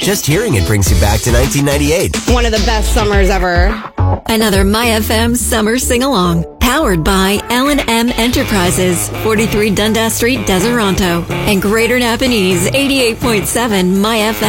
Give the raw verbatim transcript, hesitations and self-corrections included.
Just hearing it brings you back to nineteen ninety-eight. One of the best summers ever. Another My F M Summer Sing-Along. Powered by L and M Enterprises, forty-three Dundas Street, Deseronto. And Greater Napanese, eighty-eight point seven My F M.